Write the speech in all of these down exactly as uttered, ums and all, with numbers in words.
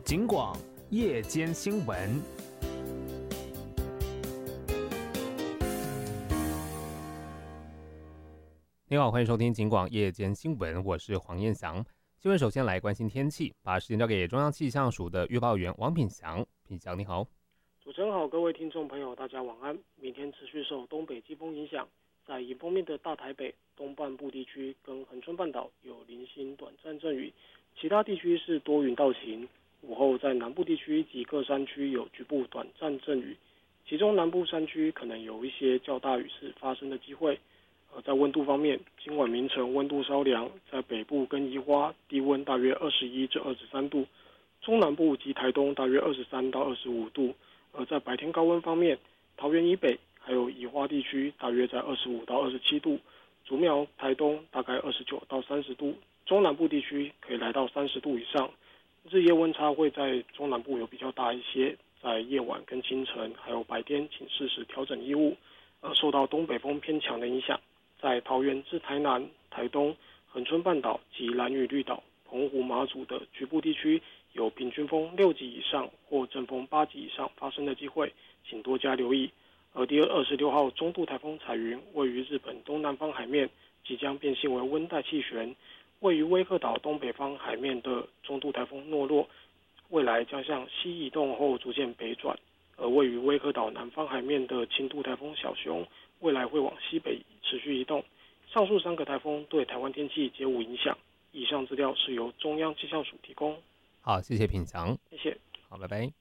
警广夜间新闻。你好，欢迎收听警广夜间新闻，我是黄彦翔。新闻首先来关心天气，把时间交给中央气象署的预报员王品祥。品祥你好。 主持人好，各位听众朋友大家晚安。明天持续受东北季风影响，在迎风面的大台北东半部地区跟恒春半岛有零星短暂阵雨，其他地区是多云到晴。午后在南部地区及各山区有局部短暂阵雨，其中南部山区可能有一些较大雨势发生的机会。呃，在温度方面，今晚凌晨温度稍凉，在北部跟宜花低温大约二十一至二十三度，中南部及台东大约二十三到二十五度。而在白天高温方面，桃园以北还有宜花地区大约在二十五到二十七度，竹苗、台东大概二十九到三十度，中南部地区可以来到三十度以上。日夜温差会在中南部有比较大一些，在夜晚跟清晨还有白天请适时调整衣物。而受到东北风偏强的影响，在桃园至台南、台东、恒春半岛及兰屿绿岛、澎湖马祖的局部地区有平均风六级以上或阵风八级以上发生的机会，请多加留意。而第二十六号中度台风彩云位于日本东南方海面，即将变性为温带气旋。位于威克岛东北方海面的中度台风诺洛，未来将向西移动后逐渐北转；而位于威克岛南方海面的轻度台风小熊，未来会往西北持续移动。上述三个台风对台湾天气皆无影响。以上资料是由中央气象署提供。 好，谢谢品祥。 谢谢。 好，拜拜。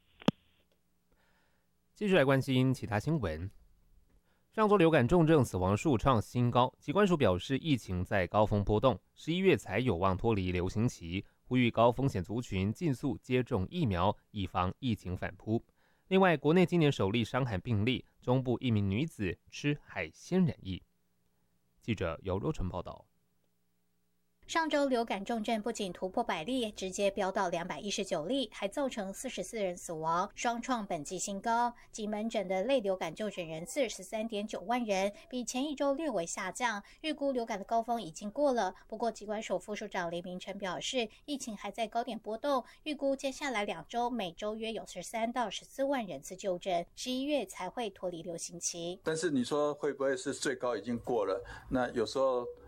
继续来关心其他新闻。上周流感重症死亡数创新高，疾管署表示疫情在高峰波动，十一月才有望脱离流行期，呼吁高风险族群尽速接种疫苗，以防疫情反扑。另外，国内今年首例伤寒病例，中部一名女子吃海鲜染疫。记者由若纯报道。 上周流感重症不仅突破百例，直接飙到两百一十九例，还造成四十四人死亡，双创本季新高。及门诊的类流感就诊人次十三点九万人，比前一周略微下降。预估流感的高峰已经过了，不过疾管署副署长林明成表示，疫情还在高点波动，预估接下来两周每周约有十三到十四万人次就诊，十一月才会脱离流行期。 但是你说会不会是最高已经过了？那有时候